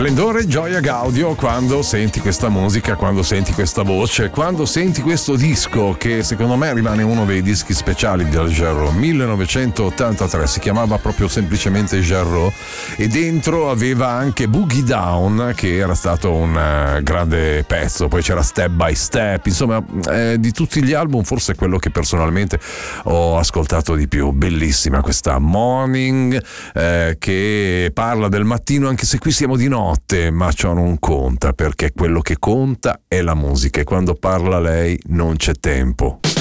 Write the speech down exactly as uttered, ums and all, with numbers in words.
Splendore, gioia, gaudio quando senti questa musica, quando senti questa voce, quando senti questo disco che secondo me rimane uno dei dischi speciali di Al Jarreau. millenovecentottantatré, si chiamava proprio semplicemente Jarreau e dentro aveva anche Boogie Down, che era stato un uh, grande pezzo. Poi c'era Step by Step, insomma eh, di tutti gli album forse quello che personalmente ho ascoltato di più. Bellissima questa Morning eh, che parla del mattino, anche se qui siamo di notte, ma ciò non conta, perché quello che conta è la musica e quando parla lei non c'è tempo.